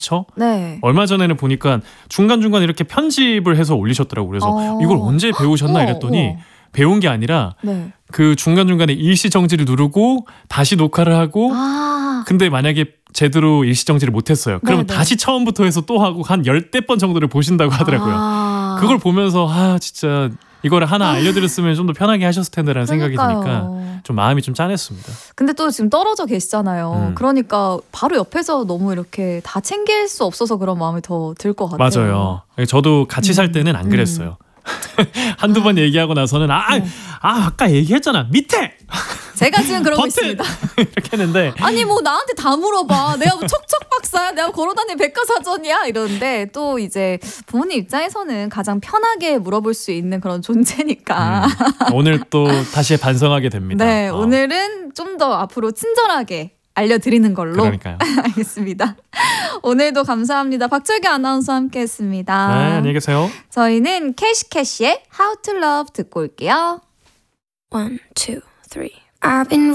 그쵸? 네. 얼마 전에는 보니까 중간중간 이렇게 편집을 해서 올리셨더라고요. 그래서 이걸 언제 배우셨나 이랬더니 배운 게 아니라 네. 그 중간중간에 일시정지를 누르고 다시 녹화를 하고 근데 만약에 제대로 일시정지를 못했어요. 그러면 네네. 다시 처음부터 해서 또 하고 한 10대 번 정도를 보신다고 하더라고요. 그걸 보면서 진짜 이거를 하나 알려드렸으면 좀 더 편하게 하셨을 텐데라는 생각이 드니까 좀 마음이 좀 짠했습니다. 근데 또 지금 떨어져 계시잖아요. 그러니까 바로 옆에서 너무 이렇게 다 챙길 수 없어서 그런 마음이 더 들 것 같아요. 맞아요. 저도 같이 살 때는 안 그랬어요. 한두 번 얘기하고 나서는 아까 얘기했잖아. 밑에! 제가 지금 그러고 버튼! 있습니다. 이렇게 했는데 아니 뭐 나한테 다 물어봐. 내가 뭐 척척박사야. 내가 걸어다니는 백과사전이야. 이러는데 또 이제 부모님 입장에서는 가장 편하게 물어볼 수 있는 그런 존재니까. 오늘 또 다시 반성하게 됩니다. 네, 오늘은 좀 더 앞으로 친절하게 알려드리는 걸로. 그러니까요. 알겠습니다. 오늘도 감사합니다. 박철기 아나운서와 함께했습니다. 네, 안녕히 계세요. 저희는 캐시캐시의 How to Love 듣고 올게요. 1, 2, 3. I've been